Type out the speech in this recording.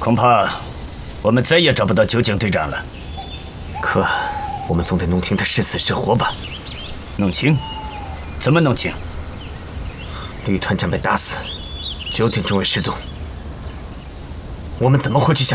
恐怕我们再也找不到酒井队长了。 可我们总得弄清他是死是活吧？ 弄清？怎么弄清？ 绿团长被打死，酒井中尉失踪，我们怎么会去想？